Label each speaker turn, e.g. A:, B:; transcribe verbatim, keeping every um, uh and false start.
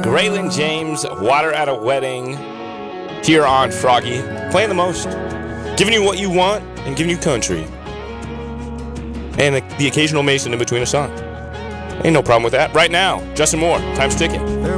A: Raylan James, Water at a Wedding, here on Froggy. Playing the most. Giving you what you want and giving you country. And the, the occasional Mason in between a song. Ain't no problem with that. Right now, Justin Moore, time's ticking.